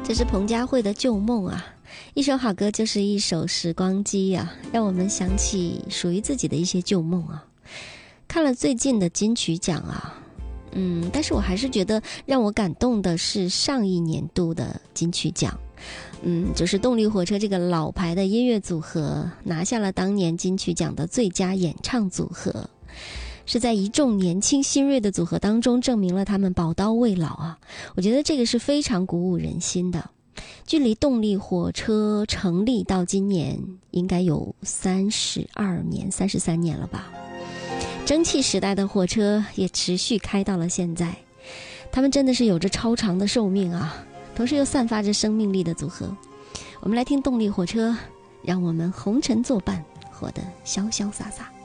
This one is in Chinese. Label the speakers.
Speaker 1: 这是彭佳慧的旧梦啊，一首好歌就是一首时光机啊，让我们想起属于自己的一些旧梦啊。看了最近的金曲奖啊，但是我还是觉得让我感动的是上一年度的金曲奖，就是动力火车这个老牌的音乐组合拿下了当年金曲奖的最佳演唱组合，是在一众年轻新锐的组合当中证明了他们宝刀未老啊！我觉得这个是非常鼓舞人心的。距离动力火车成立到今年应该有32年、33年了吧。蒸汽时代的火车也持续开到了现在，他们真的是有着超长的寿命啊，同时又散发着生命力的组合。我们来听动力火车，让我们红尘作伴，活得潇潇洒洒。